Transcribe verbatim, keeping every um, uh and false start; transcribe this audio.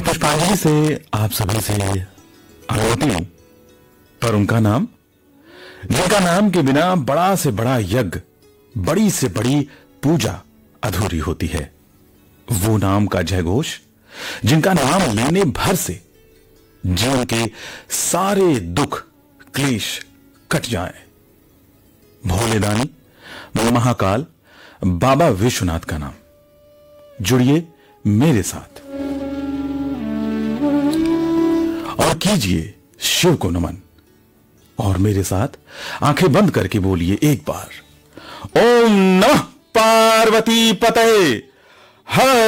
पुष्पांजलि से आप सभी से अनुमति लूं, पर उनका नाम, जिनका नाम के बिना बड़ा से बड़ा यज्ञ, बड़ी से बड़ी पूजा अधूरी होती है, वो नाम का जयघोष जिनका नाम लेने भर से जीवन के सारे दुख क्लेश कट जाएं। भोले दानी, महाकाल, बाबा विश्वनाथ का नाम। जुड़िए मेरे साथ और कीजिए शिव को नमन, और मेरे साथ आंखें बंद करके बोलिए एक बार, ओम नमः पार्वती पतये हर